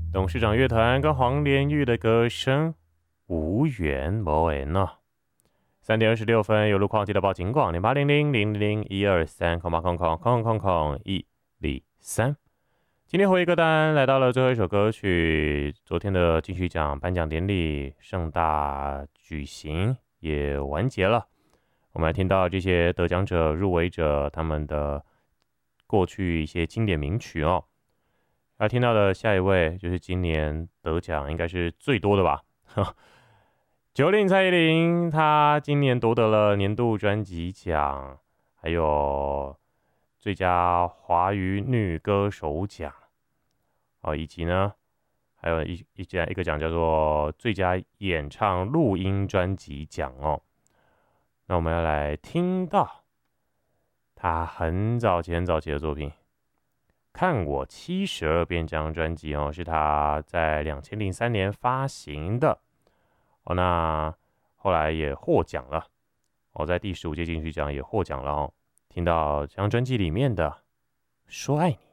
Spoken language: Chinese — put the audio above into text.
董事长乐团跟黄连玉的歌声无缘无缘呢。3点26分，有路况记得报警广0800-00123，00800-123。今天回忆歌单来到了最后一首歌曲，昨天的金曲奖颁奖典礼盛大举行，也完结了。我们来听到这些得奖者、入围者他们的过去一些经典名曲哦。要听到的下一位就是今年得奖应该是最多的吧，90蔡依林，她今年夺得了年度专辑奖，还有最佳华语女歌手奖，以及呢，还有一个奖叫做最佳演唱录音专辑奖哦。那我们要来听到她很早期的作品。看我72遍这张专辑哦，是他在2003年发行的哦。那后来也获奖了哦，在第15届金曲奖也获奖了哦。听到这张专辑里面的《说爱你》。